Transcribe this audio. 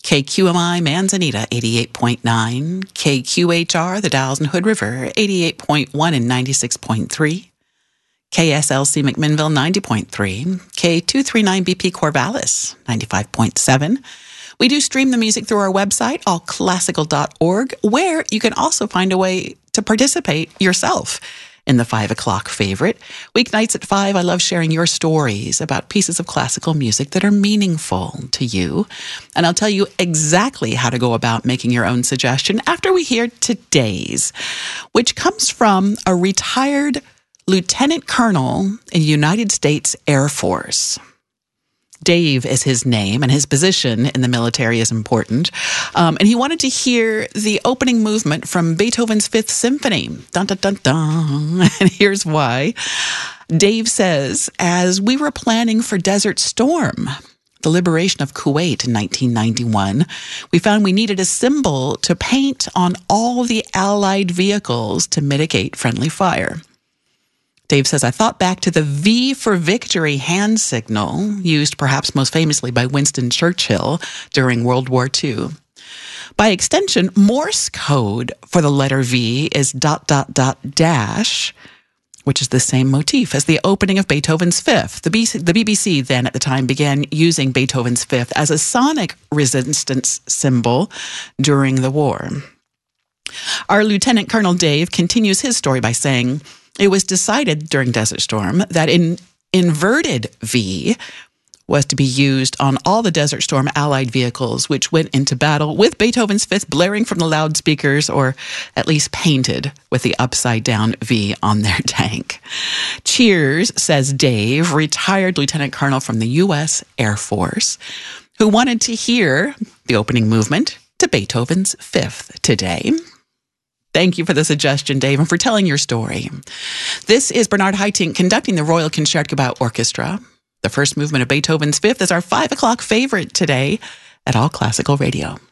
KQMI Manzanita 88.9, KQHR the Dalles and Hood River 88.1 and 96.3, KSLC McMinnville 90.3, K239BP Corvallis 95.7. We do stream the music through our website, allclassical.org, where you can also find a way to participate yourself in the 5 o'clock favorite. Weeknights at 5, I love sharing your stories about pieces of classical music that are meaningful to you. And I'll tell you exactly how to go about making your own suggestion after we hear today's, which comes from a retired lieutenant colonel in the United States Air Force. Dave is his name, and his position in the military is important. And he wanted to hear the opening movement from Beethoven's Fifth Symphony. Dun, dun, dun, dun. And here's why. Dave says, as we were planning for Desert Storm, the liberation of Kuwait in 1991, we found we needed a symbol to paint on all the Allied vehicles to mitigate friendly fire. Dave says, I thought back to the V for victory hand signal used perhaps most famously by Winston Churchill during World War II. By extension, Morse code for the letter V is ... dash, which is the same motif as the opening of Beethoven's Fifth. The BBC then at the time began using Beethoven's Fifth as a sonic resistance symbol during the war. Our Lieutenant Colonel Dave continues his story by saying, it was decided during Desert Storm that an inverted V was to be used on all the Desert Storm Allied vehicles which went into battle with Beethoven's Fifth blaring from the loudspeakers, or at least painted with the upside-down V on their tank. Cheers, says Dave, retired lieutenant colonel from the U.S. Air Force, who wanted to hear the opening movement to Beethoven's Fifth today. Thank you for the suggestion, Dave, and for telling your story. This is Bernard Haitink conducting the Royal Concertgebouw Orchestra. The first movement of Beethoven's Fifth is our 5 o'clock favorite today at All Classical Radio.